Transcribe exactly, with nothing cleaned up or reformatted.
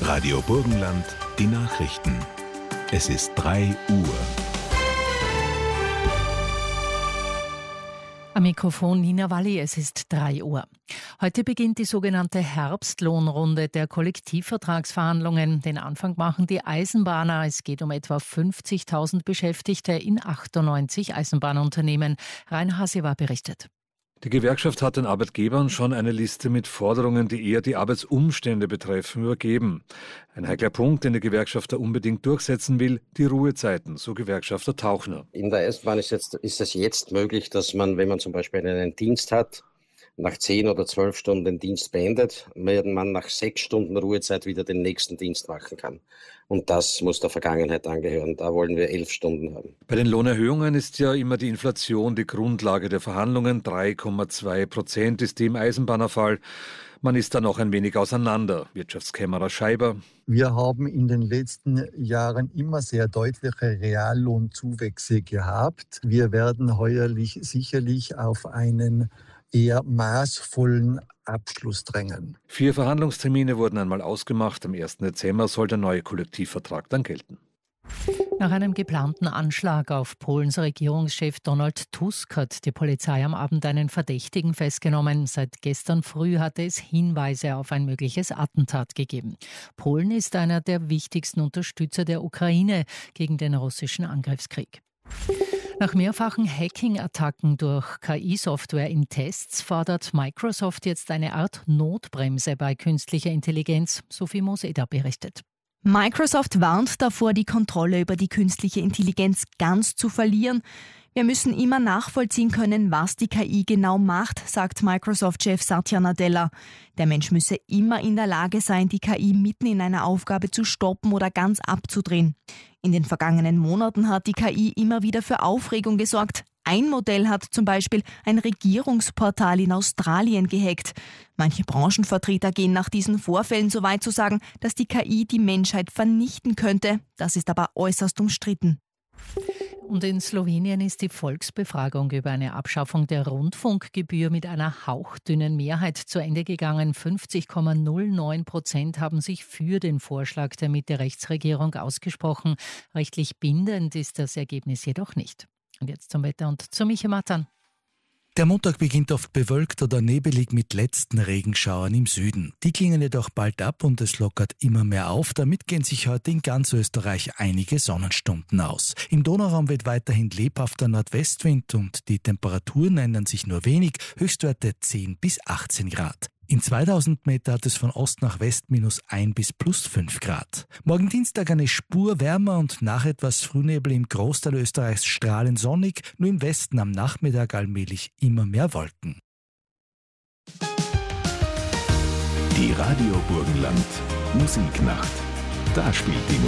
Radio Burgenland, die Nachrichten. Es ist drei Uhr. Am Mikrofon Nina Walli, es ist drei Uhr. Heute beginnt die sogenannte Herbstlohnrunde der Kollektivvertragsverhandlungen. Den Anfang machen die Eisenbahner. Es geht um etwa fünfzigtausend Beschäftigte in achtundneunzig Eisenbahnunternehmen. Rain Hasewa berichtet. Die Gewerkschaft hat den Arbeitgebern schon eine Liste mit Forderungen, die eher die Arbeitsumstände betreffen, übergeben. Ein heikler Punkt, den die Gewerkschaft da unbedingt durchsetzen will, die Ruhezeiten, so Gewerkschafter Tauchner. In der Eisenbahn ist, jetzt, ist es jetzt möglich, dass man, wenn man zum Beispiel einen Dienst hat, nach zehn oder zwölf Stunden den Dienst beendet, während man nach sechs Stunden Ruhezeit wieder den nächsten Dienst machen kann. Und das muss der Vergangenheit angehören. Da wollen wir elf Stunden haben. Bei den Lohnerhöhungen ist ja immer die Inflation die Grundlage der Verhandlungen. drei Komma zwei Prozent ist die im Eisenbahnerfall. Man ist da noch ein wenig auseinander. Wirtschaftskämmerer Scheiber. Wir haben in den letzten Jahren immer sehr deutliche Reallohnzuwächse gehabt. Wir werden heuerlich sicherlich auf einen eher maßvollen Abschluss drängen. Vier Verhandlungstermine wurden einmal ausgemacht. Am ersten Dezember soll der neue Kollektivvertrag dann gelten. Nach einem geplanten Anschlag auf Polens Regierungschef Donald Tusk hat die Polizei am Abend einen Verdächtigen festgenommen. Seit gestern früh hatte es Hinweise auf ein mögliches Attentat gegeben. Polen ist einer der wichtigsten Unterstützer der Ukraine gegen den russischen Angriffskrieg. Nach mehrfachen Hacking-Attacken durch K I-Software in Tests fordert Microsoft jetzt eine Art Notbremse bei künstlicher Intelligenz, Sophie Moseda berichtet. Microsoft warnt davor, die Kontrolle über die künstliche Intelligenz ganz zu verlieren. Wir müssen immer nachvollziehen können, was die K I genau macht, sagt Microsoft-Chef Satya Nadella. Der Mensch müsse immer in der Lage sein, die K I mitten in einer Aufgabe zu stoppen oder ganz abzudrehen. In den vergangenen Monaten hat die K I immer wieder für Aufregung gesorgt. Ein Modell hat zum Beispiel ein Regierungsportal in Australien gehackt. Manche Branchenvertreter gehen nach diesen Vorfällen so weit zu sagen, dass die K I die Menschheit vernichten könnte. Das ist aber äußerst umstritten. Und in Slowenien ist die Volksbefragung über eine Abschaffung der Rundfunkgebühr mit einer hauchdünnen Mehrheit zu Ende gegangen. fünfzig Komma null neun Prozent haben sich für den Vorschlag der Mitte-Rechts-Regierung ausgesprochen. Rechtlich bindend ist das Ergebnis jedoch nicht. Und jetzt zum Wetter und zu Michi Matan. Der Montag beginnt oft bewölkt oder nebelig mit letzten Regenschauern im Süden. Die klingen jedoch bald ab und es lockert immer mehr auf. Damit gehen sich heute in ganz Österreich einige Sonnenstunden aus. Im Donauraum weht weiterhin lebhafter Nordwestwind und die Temperaturen ändern sich nur wenig, Höchstwerte zehn bis achtzehn Grad. In zweitausend Meter hat es von Ost nach West minus ein bis plus fünf Grad. Morgen Dienstag eine Spur wärmer und nach etwas Frühnebel im Großteil Österreichs strahlend sonnig, nur im Westen am Nachmittag allmählich immer mehr Wolken. Die Radio Burgenland Musiknacht. Da spielt die